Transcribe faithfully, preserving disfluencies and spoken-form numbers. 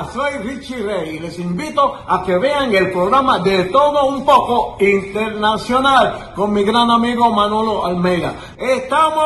Hola, soy Richie Rey y les invito a que vean el programa De Todo Un Poco Internacional con mi gran amigo Manolo Almeida. Estamos